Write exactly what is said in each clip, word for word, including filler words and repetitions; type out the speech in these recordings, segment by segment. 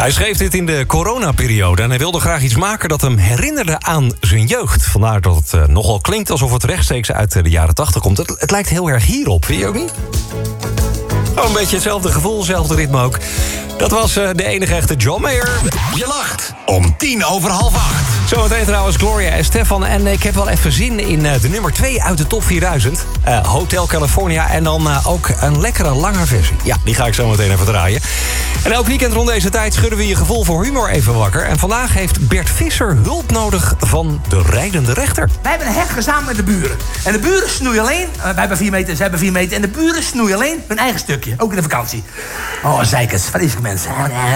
Hij schreef dit in de coronaperiode en hij wilde graag iets maken dat hem herinnerde aan zijn jeugd. Vandaar dat het uh, nogal klinkt alsof het rechtstreeks uit uh, de jaren tachtig komt. Het, het lijkt heel erg hierop, vind je ook niet? Oh, een beetje hetzelfde gevoel, hetzelfde ritme ook. Dat was uh, de enige echte John Mayer. Je lacht om tien over half acht. Zometeen trouwens Gloria en Stefan. En ik heb wel even zin in uh, de nummer twee uit de top vierduizend. Uh, Hotel California. En dan uh, ook een lekkere lange versie. Ja, die ga ik zo meteen even draaien. En elk weekend rond deze tijd schudden we je gevoel voor humor even wakker. En vandaag heeft Bert Visser hulp nodig van de rijdende rechter. Wij hebben een heg gezamenlijk met de buren. En de buren snoeien alleen. Uh, wij hebben vier meter, zij hebben vier meter. En de buren snoeien alleen hun eigen stukje. Ook in de vakantie. Oh, zeikers. Vreselijk mensen.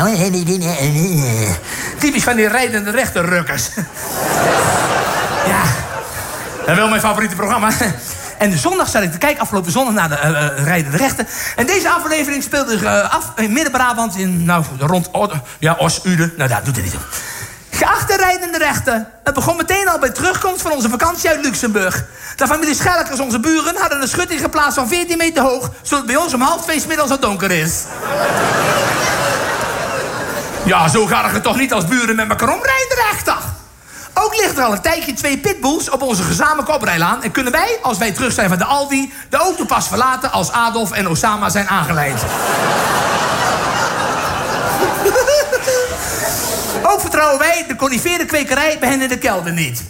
Typisch van die rijdende rechterrukkers. Ja. Dat is wel mijn favoriete programma. En zondag zat ik te kijken, afgelopen zondag, naar de uh, uh, rijdende rechter. En deze aflevering speelde zich uh, af in Midden-Brabant, in, nou, rond Od, ja, Os-Uden. Nou, daar doet het niet om. Geachte rijdende rechter, het begon meteen al bij terugkomst van onze vakantie uit Luxemburg. De familie Schelkers, onze buren, hadden een schutting geplaatst van veertien meter hoog, zodat het bij ons om half twee 's middags al donker is. Ja, zo gaat het toch niet als buren met elkaar omrijden, rechter. Ook ligt er al een tijdje twee pitbulls op onze gezamenlijke oprijlaan. En kunnen wij, als wij terug zijn van de Aldi, de auto pas verlaten als Adolf en Osama zijn aangeleid. Ook vertrouwen wij de conifere kwekerij bij hen in de kelder niet.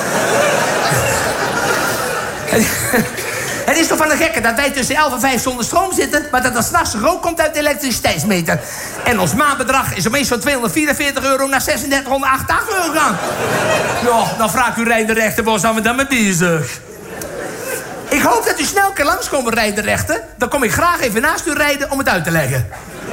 Het is toch van de gekke dat wij tussen elf en vijf zonder stroom zitten, maar dat er 's nachts rook komt uit de elektriciteitsmeter. En ons maandbedrag is opeens van tweehonderdvierenveertig euro naar zesentdertighonderdachtenachtig euro gegaan. Ja, dan vraag ik u rijden rechter, waar zijn we dan mee bezig? Ik hoop dat u snel kan langskomen rijden rechter. Dan kom ik graag even naast u rijden om het uit te leggen.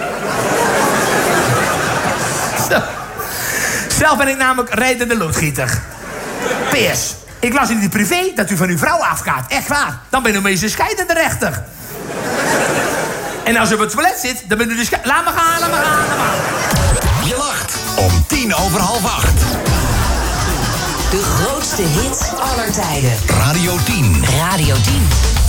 Zo. Zelf ben ik namelijk rijdende loodgieter. P S. Ik las in die privé dat u van uw vrouw afgaat. Echt waar. Dan ben u meestal een scheidende rechter. En als u op het toilet zit, dan bent u de sche... Laat me gaan, laat me gaan, laat me gaan. Je lacht om tien over half acht. De grootste hits aller tijden. Radio tien. Radio tien.